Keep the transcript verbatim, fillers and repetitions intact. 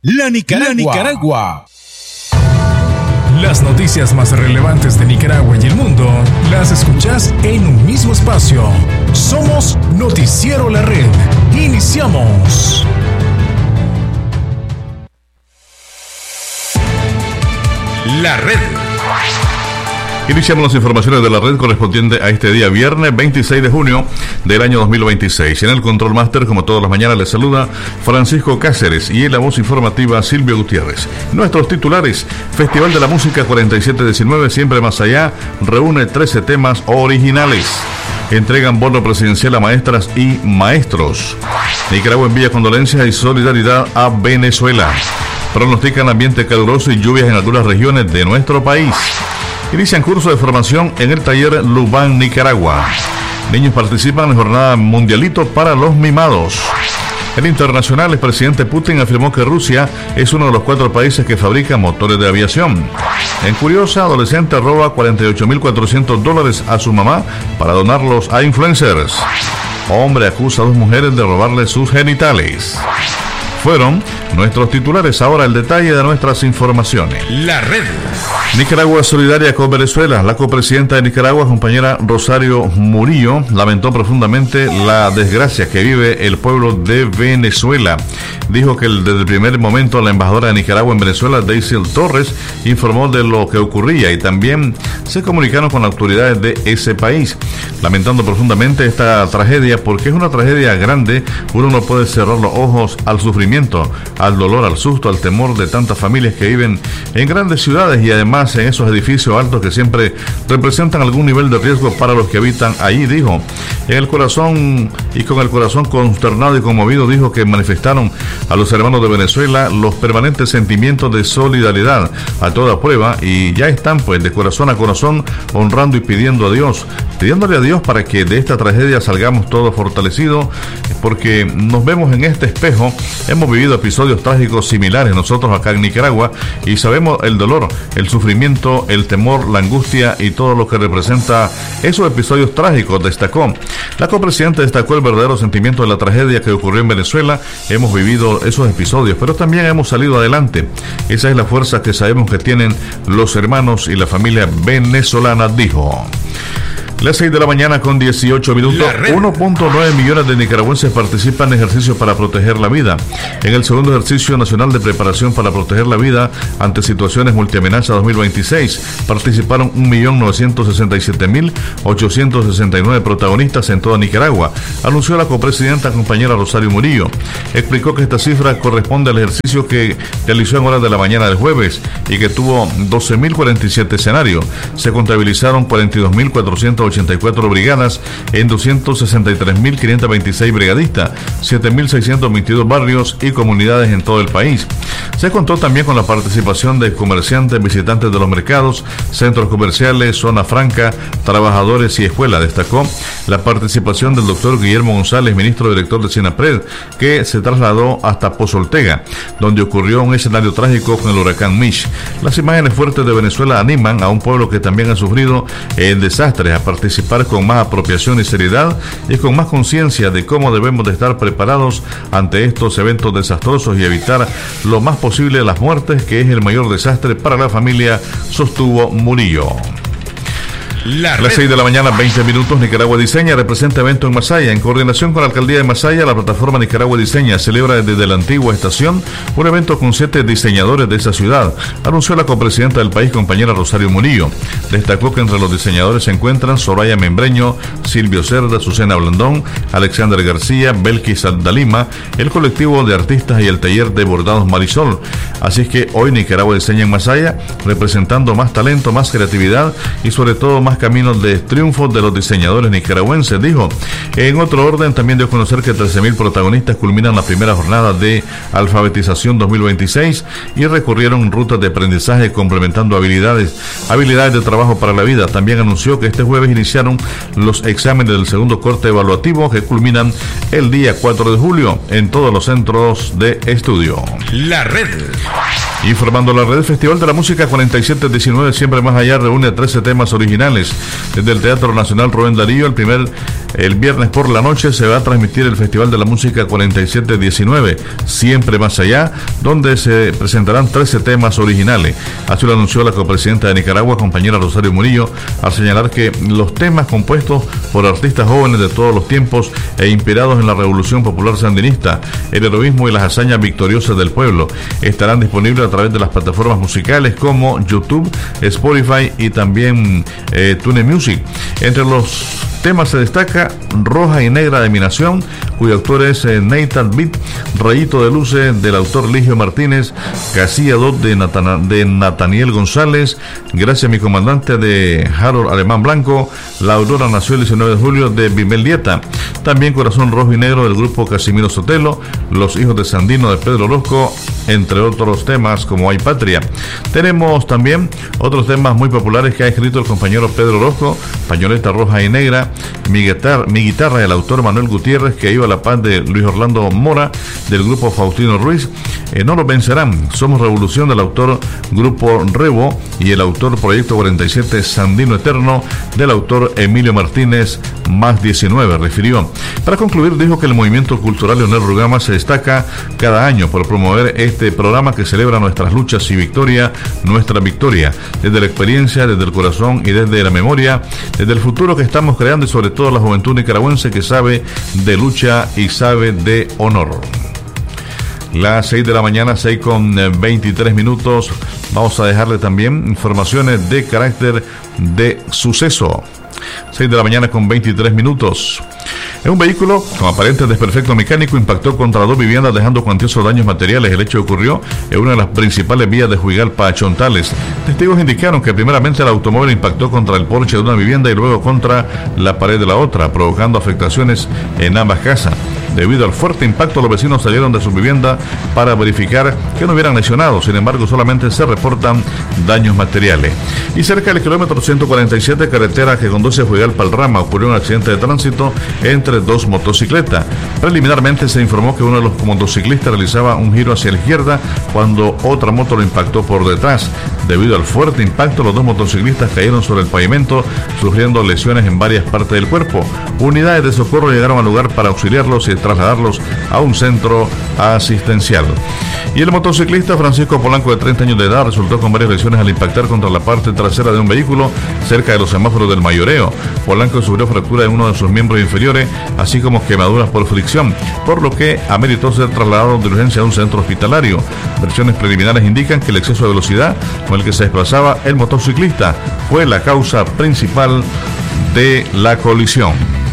La Nicaragua. La Nicaragua. Las noticias más relevantes de Nicaragua y el mundo las escuchás en un mismo espacio. Somos Noticiero La Red. Iniciamos. La Red. Iniciamos las informaciones de la red correspondiente a este día viernes veintiséis de junio del año dos mil veintiséis. En el Control Master, como todas las mañanas, les saluda Francisco Cáceres y en la voz informativa Silvio Gutiérrez. Nuestros titulares: Festival de la Música cuarenta y siete diecinueve, Siempre Más Allá, reúne trece temas originales. Entregan bono presidencial a maestras y maestros. Nicaragua envía condolencias y solidaridad a Venezuela. Pronostican ambiente caluroso y lluvias en algunas regiones de nuestro país. Inician curso de formación en el taller Lubán, Nicaragua. Niños participan en jornada mundialito para los mimados. En internacional, el presidente Putin afirmó que Rusia es uno de los cuatro países que fabrica motores de aviación. En Curiosa, adolescente roba cuarenta y ocho mil cuatrocientos dólares a su mamá para donarlos a influencers. Hombre acusa a dos mujeres de robarle sus genitales. Fueron nuestros titulares. Ahora el detalle de nuestras informaciones. La Red. Nicaragua solidaria con Venezuela. La copresidenta de Nicaragua, compañera Rosario Murillo, lamentó profundamente la desgracia que vive el pueblo de Venezuela. Dijo que desde el primer momento la embajadora de Nicaragua en Venezuela, Daisy Torres, informó de lo que ocurría y también se comunicaron con las autoridades de ese país, lamentando profundamente esta tragedia porque es una tragedia grande. Uno no puede cerrar los ojos al sufrimiento, al dolor, al susto, al temor de tantas familias que viven en grandes ciudades y además en esos edificios altos que siempre representan algún nivel de riesgo para los que habitan allí. Dijo, en el corazón y con el corazón consternado y conmovido, dijo que manifestaron a los hermanos de Venezuela los permanentes sentimientos de solidaridad a toda prueba y ya están pues de corazón a corazón honrando y pidiendo a Dios, pidiéndole a Dios para que de esta tragedia salgamos todos fortalecidos, porque nos vemos en este espejo. Hemos vivido episodios trágicos similares nosotros acá en Nicaragua y sabemos el dolor, el sufrimiento, el temor, la angustia y todo lo que representa esos episodios trágicos, destacó. La copresidenta destacó el verdadero sentimiento de la tragedia que ocurrió en Venezuela. Hemos vivido esos episodios, pero también hemos salido adelante. Esa es la fuerza que sabemos que tienen los hermanos y la familia venezolana, dijo. Las seis de la mañana con dieciocho minutos. uno punto nueve millones de nicaragüenses participan en ejercicios para proteger la vida. En el segundo ejercicio nacional de preparación para proteger la vida ante situaciones multiamenaza dos mil veintiséis participaron un millón novecientos sesenta y siete mil ochocientos sesenta y nueve protagonistas en toda Nicaragua, anunció la copresidenta compañera Rosario Murillo. Explicó que esta cifra corresponde al ejercicio que realizó en horas de la mañana del jueves y que tuvo doce mil cuarenta y siete escenarios. Se contabilizaron cuarenta y dos mil cuatrocientos ochenta y cuatro brigadas en doscientos sesenta y tres mil quinientos veintiséis brigadistas, siete mil seiscientos veintidós barrios y comunidades en todo el país. Se contó también con la participación de comerciantes, visitantes de los mercados, centros comerciales, zona franca, trabajadores y escuelas. Destacó la participación del doctor Guillermo González, ministro director de SINAPRED, que se trasladó hasta Pozoltega, donde ocurrió un escenario trágico con el huracán Mish. Las imágenes fuertes de Venezuela animan a un pueblo que también ha sufrido el desastre a participar con más apropiación y seriedad y con más conciencia de cómo debemos de estar preparados ante estos eventos desastrosos y evitar lo más posible las muertes, que es el mayor desastre para la familia, sostuvo Murillo. A las seis de la mañana, veinte minutos, Nicaragua Diseña representa evento en Masaya. En coordinación con la Alcaldía de Masaya, la plataforma Nicaragua Diseña celebra desde la antigua estación un evento con siete diseñadores de esa ciudad, anunció la copresidenta del país, compañera Rosario Murillo. Destacó que entre los diseñadores se encuentran Soraya Membreño, Silvio Cerda, Susana Blandón, Alexander García, Belkis Aldalima, el colectivo de artistas y el taller de bordados Marisol. Así es que hoy Nicaragua Diseña en Masaya, representando más talento, más creatividad y sobre todo más caminos de triunfo de los diseñadores nicaragüenses, dijo. En otro orden, también dio a conocer que trece mil protagonistas culminan la primera jornada de alfabetización dos mil veintiséis y recorrieron rutas de aprendizaje complementando habilidades, habilidades de trabajo para la vida. También anunció que este jueves iniciaron los exámenes del segundo corte evaluativo que culminan el día cuatro de julio en todos los centros de estudio. La Red. Informando la red, Festival de la Música cuarenta y siete diecinueve, Siempre Más Allá, reúne trece temas originales. Desde el Teatro Nacional Rubén Darío, el primer El viernes por la noche se va a transmitir el Festival de la Música cuarenta y siete diecinueve, Siempre Más Allá, donde se presentarán trece temas originales. Así lo anunció la copresidenta de Nicaragua, compañera Rosario Murillo, al señalar que los temas compuestos por artistas jóvenes de todos los tiempos e inspirados en la Revolución Popular Sandinista, el heroísmo y las hazañas victoriosas del pueblo estarán disponibles a través de las plataformas musicales como YouTube, Spotify y también eh, Tune Music. Entre los temas se destaca Roja y Negra de Mi Nación, cuyo autor es eh, Nathan Beat, Rayito de Luces del autor Ligio Martínez, Casilla dos de, Natana, de Nataniel González, Gracias mi comandante de Harold Alemán Blanco, La Aurora nació el diecinueve de julio de Bimel Dieta, también Corazón Rojo y Negro del grupo Casimiro Sotelo, Los Hijos de Sandino de Pedro Orozco, entre otros temas como Hay Patria. Tenemos también otros temas muy populares que ha escrito el compañero Pedro Orozco, Pañoleta Roja y Negra, Mi guitarra, mi guitarra del autor Manuel Gutiérrez, Que iba a la paz de Luis Orlando Mora, del grupo Faustino Ruiz, eh, No los vencerán, Somos Revolución del autor Grupo Rebo y el autor Proyecto cuarenta y siete Sandino Eterno del autor Emilio Martínez, Más diecinueve, refirió. Para concluir, dijo que el movimiento cultural Leonel Rugama se destaca cada año por promover este programa que celebra nuestras luchas y victoria, nuestra victoria, desde la experiencia, desde el corazón y desde la memoria, desde el futuro que estamos creando y sobre todo la juventud nicaragüense que sabe de lucha y sabe de honor. Las seis de la mañana, seis con veintitrés minutos. Vamos a dejarle también informaciones de carácter de suceso. seis de la mañana con veintitrés minutos. En un vehículo con aparente desperfecto mecánico impactó contra dos viviendas dejando cuantiosos daños materiales. El hecho ocurrió en una de las principales vías de Juigalpa a Chontales. Testigos indicaron que primeramente el automóvil impactó contra el porche de una vivienda y luego contra la pared de la otra, provocando afectaciones en ambas casas. Debido al fuerte impacto, los vecinos salieron de su vivienda para verificar que no hubieran lesionado. Sin embargo, solamente se reportan daños materiales. Y cerca del kilómetro ciento cuarenta y siete, carretera que conduce a Juigalpa al Rama, ocurrió un accidente de tránsito entre dos motocicletas. Preliminarmente se informó que uno de los motociclistas realizaba un giro hacia la izquierda cuando otra moto lo impactó por detrás. Debido al fuerte impacto, los dos motociclistas cayeron sobre el pavimento, sufriendo lesiones en varias partes del cuerpo. Unidades de socorro llegaron al lugar para auxiliarlos y trasladarlos a un centro asistencial. Y el motociclista Francisco Polanco, de treinta años de edad, resultó con varias lesiones al impactar contra la parte trasera de un vehículo cerca de los semáforos del Mayoreo. Polanco sufrió fractura en uno de sus miembros inferiores, así como quemaduras por fricción, por lo que ameritó ser trasladado de urgencia a un centro hospitalario. Versiones preliminares indican que el exceso de velocidad con el que se desplazaba el motociclista fue la causa principal de la colisión.